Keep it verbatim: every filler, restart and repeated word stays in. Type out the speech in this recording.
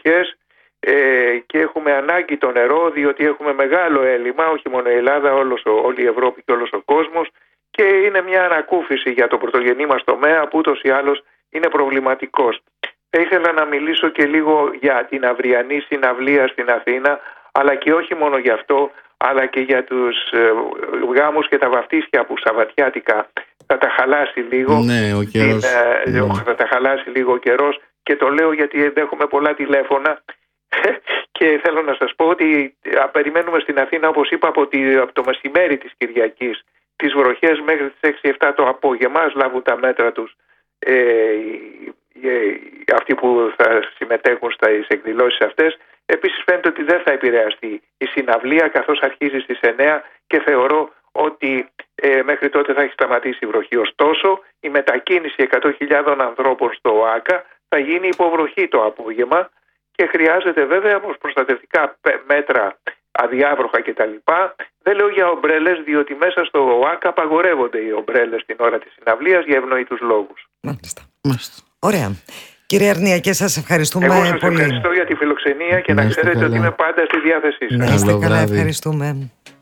βροχές ε, και έχουμε ανάγκη το νερό, διότι έχουμε μεγάλο έλλειμμα, όχι μόνο η Ελλάδα, όλος, όλη η Ευρώπη και όλος ο κόσμος, και είναι μια ανακούφιση για το πρωτογενή μας τομέα που ούτως ή άλλως είναι προβληματικός. Θα ήθελα να μιλήσω και λίγο για την αυριανή συναυλία στην Αθήνα, αλλά και όχι μόνο γι' αυτό, αλλά και για τους ε, γάμους και τα βαφτίσια που σαββατιάτικα θα τα χαλάσει λίγο. Ναι, ο καιρός. Την, ε, Ναι. θα τα χαλάσει λίγο ο καιρός, και το λέω γιατί δέχομαι πολλά τηλέφωνα και θέλω να σας πω ότι α, περιμένουμε στην Αθήνα, όπως είπα, από, τη, από το μεσημέρι της Κυριακής τις βροχές μέχρι τις έξι εφτά το απόγευμα. Ας λάβουν τα μέτρα τους ε, αυτοί που θα συμμετέχουν στις εκδηλώσεις αυτές. Επίσης φαίνεται ότι δεν θα επηρεαστεί η συναυλία, καθώς αρχίζει στις εννέα και θεωρώ ότι ε, μέχρι τότε θα έχει σταματήσει η βροχή. Ωστόσο, η μετακίνηση εκατό χιλιάδων ανθρώπων στο ΟΑΚΑ θα γίνει υποβροχή το απόγευμα και χρειάζεται βέβαια ως προστατευτικά μέτρα, αδιάβροχα κτλ. Δεν λέω για ομπρέλες, διότι μέσα στο ΟΑΚΑ απαγορεύονται οι ομπρέλες την ώρα της συναυλίας για ευνοϊκούς λόγους. Μάλιστα. Μάλιστα. Ωραία. Κύριε Αρνιακέ, σας ευχαριστούμε Εγώ σας πολύ. ευχαριστώ για τη φιλοξενία και Να να είστε ξέρετε καλά. ότι είμαι πάντα στη διάθεσή σας. Να είστε Καλό καλά, βράδυ. ευχαριστούμε.